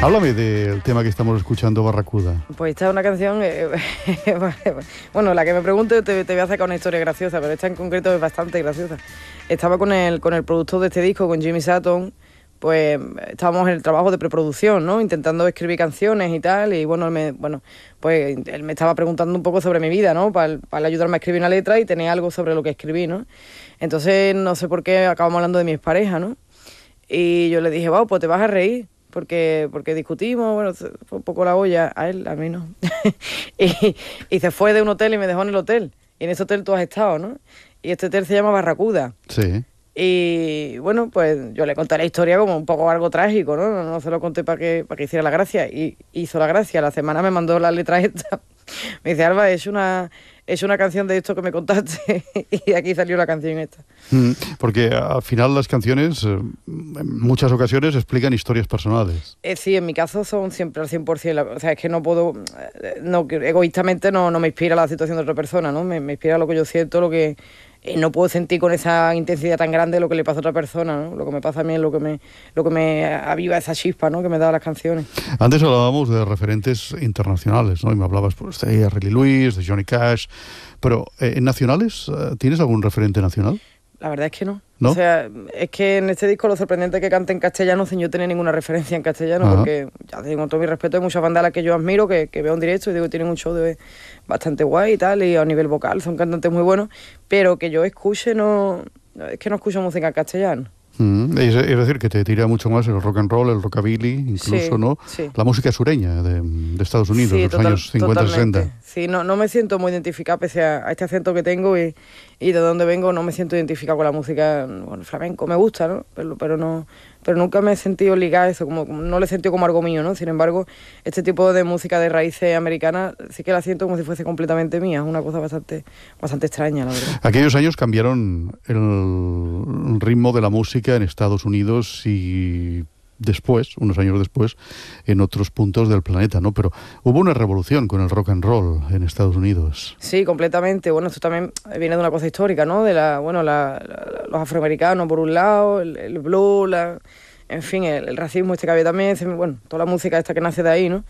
Háblame del tema que estamos escuchando, Barracuda. Pues esta es una canción, bueno, la que me pregunte te voy a sacar una historia graciosa, pero esta en concreto es bastante graciosa. Estaba con el productor de este disco, con Jimmy Sutton, pues estábamos en el trabajo de preproducción, ¿no? Intentando escribir canciones y tal, y bueno, pues él me estaba preguntando un poco sobre mi vida, ¿no? Para ayudarme a escribir una letra y tenía algo sobre lo que escribí, ¿no? Entonces, no sé por qué acabamos hablando de mi expareja, ¿no? Y yo le dije, wow, pues te vas a reír. Porque discutimos, bueno, fue un poco la olla, a él, a mí no. y se fue de un hotel y me dejó en el hotel. Y en ese hotel tú has estado, ¿no? Y este hotel se llama Barracuda. Sí. Y bueno, pues yo le conté la historia como un poco algo trágico, ¿no? No se lo conté para que hiciera la gracia. Y hizo la gracia. La semana me mandó las letras estas. Me dice, Alba, es una canción de esto que me contaste. Y de aquí salió la canción esta. Porque al final las canciones en muchas ocasiones explican historias personales. Sí, en mi caso son siempre al 100%. O sea, es que no puedo... egoístamente no me inspira la situación de otra persona, ¿no? Me inspira lo que yo siento, lo que... no puedo sentir con esa intensidad tan grande lo que le pasa a otra persona, ¿no? Lo que me pasa a mí es lo que me aviva esa chispa, ¿no? Que me da las canciones. Antes hablábamos de referentes internacionales, ¿no? Y me hablabas pues, de Riley Lewis, de Johnny Cash, pero ¿en nacionales tienes algún referente nacional? La verdad es que no. ¿No? O sea, es que en este disco lo sorprendente es que cante en castellano sin yo tener ninguna referencia en castellano. Ajá. Porque, ya tengo todo mi respeto, hay muchas bandas a las que yo admiro, que veo en directo y digo, tienen un show bastante guay y tal, y a nivel vocal son cantantes muy buenos, pero que yo escuche, es que no escucho música en castellano. Es decir, que te tira mucho más el rock and roll, el rockabilly, incluso, sí, ¿no? Sí. La música sureña de Estados Unidos, sí, de los años 50-60. Sí, no me siento muy identificada, pese a este acento que tengo y de donde vengo, no me siento identificada con la música, bueno, el flamenco me gusta, ¿no? Pero nunca me he sentido ligada a eso, como no lo he sentido como algo mío, ¿no? Sin embargo, este tipo de música de raíces americanas sí que la siento como si fuese completamente mía, es una cosa bastante extraña, la verdad. Aquellos años cambiaron el ritmo de la música en Estados Unidos y después, unos años después, en otros puntos del planeta, ¿no? Pero hubo una revolución con el rock and roll en Estados Unidos. Sí, completamente. Bueno, esto también viene de una cosa histórica, ¿no? De los afroamericanos por un lado, el blues, en fin, el racismo este que había también, bueno, toda la música esta que nace de ahí, ¿no?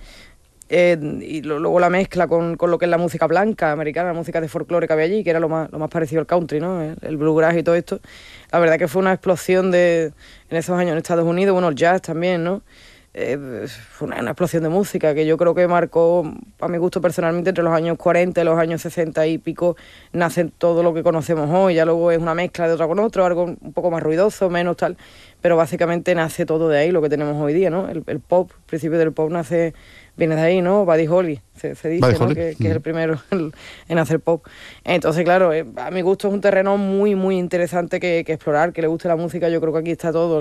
Y luego la mezcla con lo que es la música blanca americana, la música de folclore que había allí, que era lo más parecido al country, ¿no? El bluegrass y todo esto. La verdad que fue una explosión en esos años en Estados Unidos, bueno, el jazz también, ¿no? Fue una explosión de música que yo creo que marcó, a mi gusto personalmente, entre los años 40 y los años 60 y pico, nacen todo lo que conocemos hoy. Ya luego es una mezcla de otra con otro, algo un poco más ruidoso, menos tal, pero básicamente nace todo de ahí, lo que tenemos hoy día, ¿no? El pop, el principio del pop viene de ahí, ¿no? Buddy Holly, se dice, ¿no? Que es el primero en hacer pop. Entonces, claro, a mi gusto es un terreno muy, muy interesante que explorar, que le guste la música, yo creo que aquí está todo.